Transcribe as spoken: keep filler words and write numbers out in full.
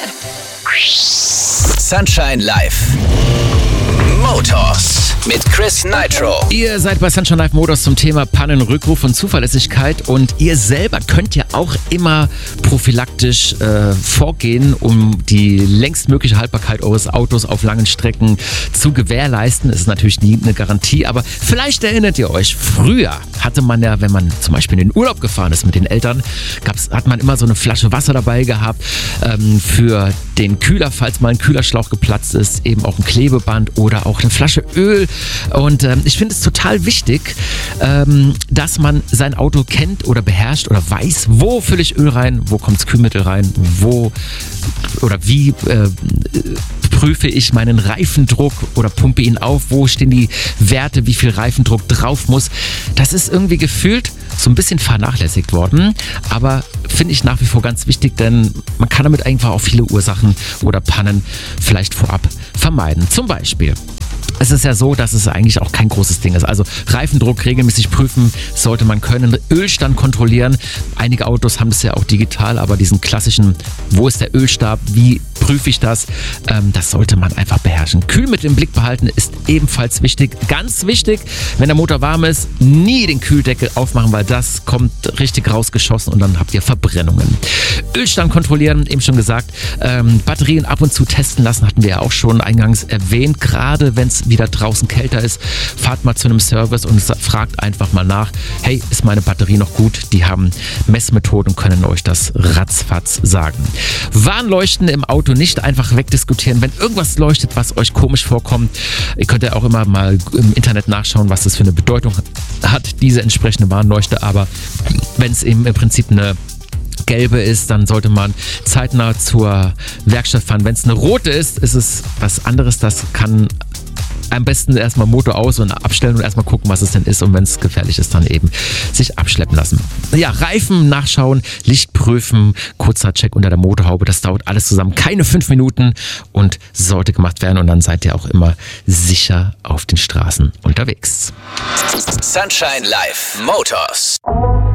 Sunshine Live Motors mit Chris Nitro. Ihr seid bei Sunshine Live Motors zum Thema Pannenrückruf und Zuverlässigkeit und ihr selber könnt ja auch immer prophylaktisch äh, vorgehen, um die längstmögliche Haltbarkeit eures Autos auf langen Strecken zu gewährleisten. Es ist natürlich nie eine Garantie, aber vielleicht erinnert ihr euch, früher hatte man ja, wenn man zum Beispiel in den Urlaub gefahren ist mit den Eltern, gab's, hat man immer so eine Flasche Wasser dabei gehabt ähm, für den Kühler, falls mal ein Kühlerschlauch geplatzt ist, eben auch ein Klebeband oder auch eine Flasche Öl. Und ähm, ich finde es total wichtig, ähm, dass man sein Auto kennt oder beherrscht oder weiß, wo fülle ich Öl rein, wo kommt das Kühlmittel rein, wo oder wie äh, prüfe ich meinen Reifendruck oder pumpe ihn auf, wo stehen die Werte, wie viel Reifendruck drauf muss. Das ist irgendwie gefühlt so ein bisschen vernachlässigt worden, aber finde ich nach wie vor ganz wichtig, denn man kann damit einfach auch viele Ursachen oder Pannen vielleicht vorab vermeiden. Zum Beispiel: Es ist ja so, dass es eigentlich auch kein großes Ding ist. Also Reifendruck regelmäßig prüfen sollte man können. Ölstand kontrollieren. Einige Autos haben das ja auch digital, aber diesen klassischen, wo ist der Ölstab, wie prüfe ich das, ähm, das sollte man einfach beherrschen. Kühlmittel im Blick behalten ist ebenfalls wichtig. Ganz wichtig, wenn der Motor warm ist, nie den Kühldeckel aufmachen, weil das kommt richtig rausgeschossen und dann habt ihr Verbrennungen. Ölstand kontrollieren, eben schon gesagt. Ähm, Batterien ab und zu testen lassen, hatten wir ja auch schon eingangs erwähnt. Gerade wenn es wieder draußen kälter ist, fahrt mal zu einem Service und fragt einfach mal nach: Hey, ist meine Batterie noch gut? Die haben Messmethoden und können euch das ratzfatz sagen. Warnleuchten im Auto nicht einfach wegdiskutieren. Wenn irgendwas leuchtet, was euch komisch vorkommt, ihr könnt ja auch immer mal im Internet nachschauen, was das für eine Bedeutung hat, diese entsprechende Warnleuchte. Aber wenn es eben im Prinzip eine gelbe ist, dann sollte man zeitnah zur Werkstatt fahren. Wenn es eine rote ist, ist es was anderes. Das kann am besten erstmal Motor aus und abstellen und erstmal gucken, was es denn ist, und wenn es gefährlich ist, dann eben sich abschleppen lassen. Ja, Reifen nachschauen, Licht prüfen, kurzer Check unter der Motorhaube, das dauert alles zusammen keine fünf Minuten und sollte gemacht werden, und dann seid ihr auch immer sicher auf den Straßen unterwegs. Sunshine Live Motors.